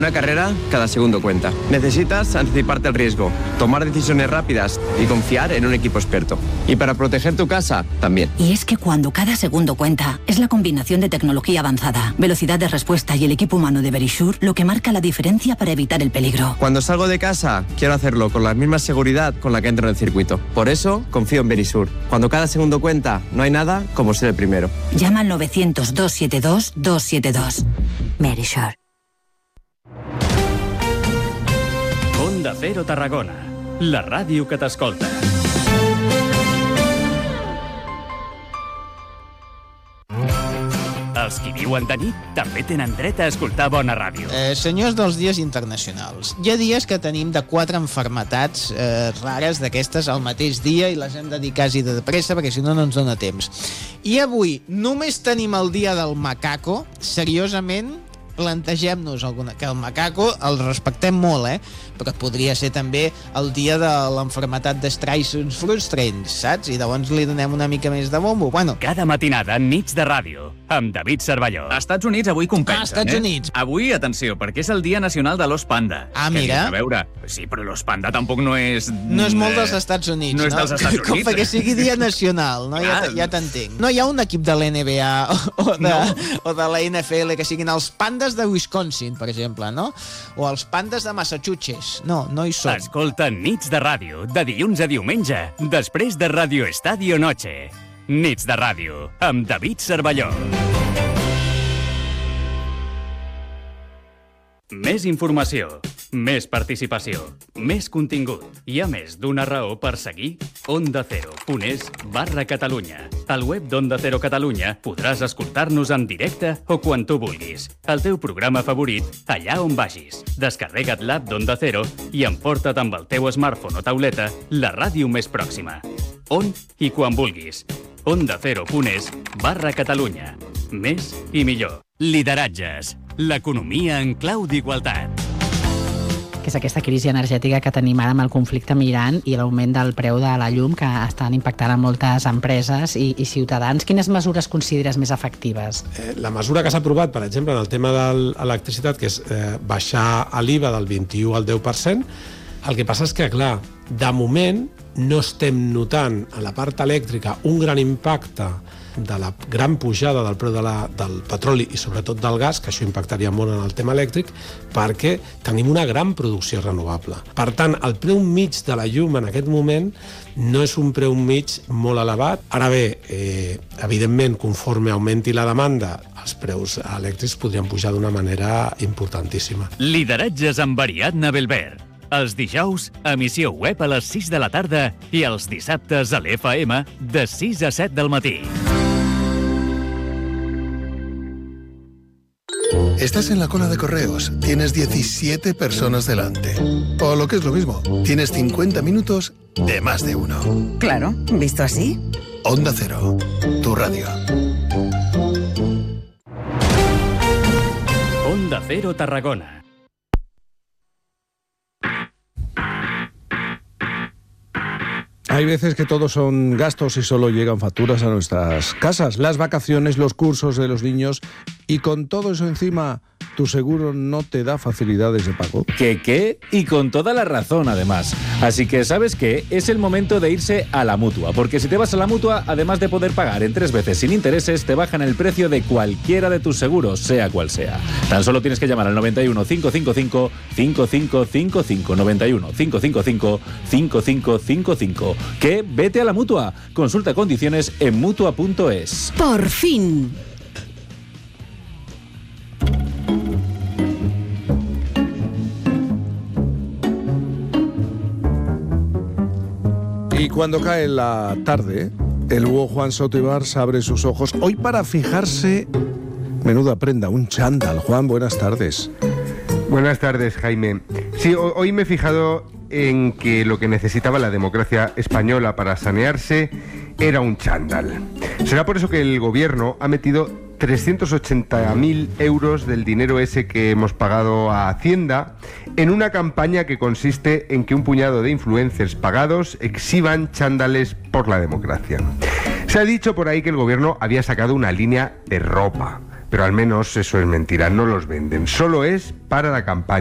Una carrera, cada segundo cuenta. Necesitas anticiparte al riesgo, tomar decisiones rápidas y confiar en un equipo experto. Y para proteger tu casa, también. Y es que cuando cada segundo cuenta, es la combinación de tecnología avanzada, velocidad de respuesta y el equipo humano de Verisure lo que marca la diferencia para evitar el peligro. Cuando salgo de casa, quiero hacerlo con la misma seguridad con la que entro en el circuito. Por eso, confío en Verisure. Cuando cada segundo cuenta, no hay nada como ser el primero. Llama al 900-272-272. Verisure. Onda Cero Tarragona, la ràdio que t'escolta. Els qui viuen de nit també tenen dret a escoltar bona ràdio. Senyors dels dies internacionals, hi ha dies que tenim de 4 enfermetats rares d'aquestes al mateix dia i les hem de dir quasi de pressa perquè si no no ens dona temps. I avui només tenim el dia del macaco. Seriosament, plantegem-nos que el macaco el respectem molt, però podria ser també el dia de l'enfermetat d'Streisons Frustrants, saps? I llavors li donem una mica més de bombo. Bueno. Cada matinada, nits de ràdio, amb David Cervelló. A Estats Units avui compensen, Estats Units. Avui, atenció, perquè és el Dia Nacional de l'Os Panda. Mira. A veure, sí, però l'Os Panda tampoc no és... No és molt dels Estats Units, no? No és dels Estats Units. Com perquè sigui dia nacional, no? Ja t'entenc. No hi ha un equip de l'NBA o de la NFL que siguin els pandes de Wisconsin, per exemple, no? O els pandes de Massachusetts. No hi són. Escolta Nits de Ràdio, de dilluns a diumenge, després de Radio Estadio Noche. Nits de Ràdio, amb David Cervelló. Més informació, més participació, més contingut. Hi ha més d'una raó per seguir ondacero.es/Catalunya. Al web d'Onda Cero Catalunya podràs escoltar-nos en directe o quan tu vulguis. El teu programa favorit, allà on vagis. Descarrega't l'app d'Onda Cero i emporta't amb el teu smartphone o tauleta la ràdio més pròxima. On i quan vulguis. ondacero.es/Catalunya. Més i millor. Lideratges. L'economia en clau d'igualtat. Que és aquesta crisi energètica que tenim ara amb el conflicte amb Iran i l'augment del preu de la llum que estan impactant a moltes empreses i ciutadans. Quines mesures consideres més efectives? La mesura que s'ha aprovat, per exemple, en el tema de l'electricitat, que és baixar l'IVA del 21 al 10%, el que passa és que, clar, de moment no estem notant a la part elèctrica un gran impacte de la gran pujada del preu del petroli i sobretot del gas, que això impactaria molt en el tema elèctric, perquè tenim una gran producció renovable. Per tant, el preu mig de la llum en aquest moment no és un preu mig molt elevat. Ara bé, evidentment, conforme augmenti la demanda, els preus elèctrics podrien pujar d'una manera importantíssima. Lideratges amb Ariadna Belver. Els dijous, emissió web a les 6 de la tarda i els dissabtes a l'FM de 6 a 7 del matí. Estás en la cola de correos, tienes 17 personas delante. O lo que es lo mismo, tienes 50 minutos de más de uno. Claro, visto así. Onda Cero, tu radio. Onda Cero Tarragona. Hay veces que todos son gastos y solo llegan facturas a nuestras casas. Las vacaciones, los cursos de los niños y con todo eso encima, tu seguro no te da facilidades de pago. ¿Qué? Y con toda la razón, además. Así que, ¿sabes qué? Es el momento de irse a la Mutua, porque si te vas a la Mutua, además de poder pagar en 3 veces sin intereses, te bajan el precio de cualquiera de tus seguros, sea cual sea. Tan solo tienes que llamar al 91 555 5555, 91 555 5555. ¿Qué? Vete a la Mutua. Consulta condiciones en Mutua.es. ¡Por fin! Y cuando cae la tarde, el búho Juan Soto Ibars abre sus ojos. Hoy para fijarse, menuda prenda, un chándal. Juan, buenas tardes. Buenas tardes, Jaime. Sí, hoy me he fijado en que lo que necesitaba la democracia española para sanearse era un chándal. Será por eso que el gobierno ha metido 380.000 euros del dinero ese que hemos pagado a Hacienda en una campaña que consiste en que un puñado de influencers pagados exhiban chándales por la democracia. Se ha dicho por ahí que el gobierno había sacado una línea de ropa, pero al menos eso es mentira, no los venden. Solo es para la campaña.